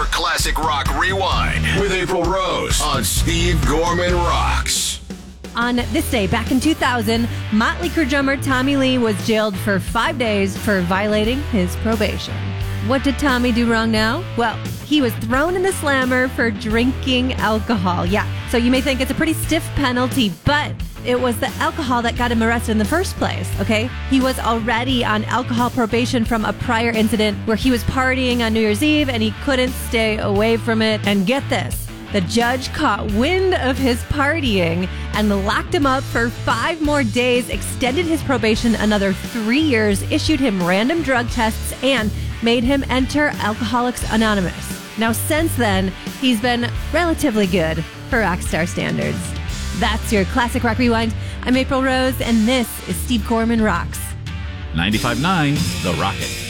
your Classic Rock Rewind with April Rose on Steve Gorman Rocks. On this day, back in 2000, Motley Crue drummer Tommy Lee was jailed for 5 days for violating his probation. What did Tommy do wrong now? Well, he was thrown in the slammer for drinking alcohol. Yeah, so you may think it's a pretty stiff penalty, but it was the alcohol that got him arrested in the first place, okay? He was already on alcohol probation from a prior incident where he was partying on New Year's Eve and he couldn't stay away from it. And get this, the judge caught wind of his partying and locked him up for 5 more days, extended his probation another 3 years, issued him random drug tests, and made him enter Alcoholics Anonymous. Now, since then, he's been relatively good for rockstar standards. That's your Classic Rock Rewind. I'm April Rose, and this is Steve Gorman Rocks. 95.9 The Rocket.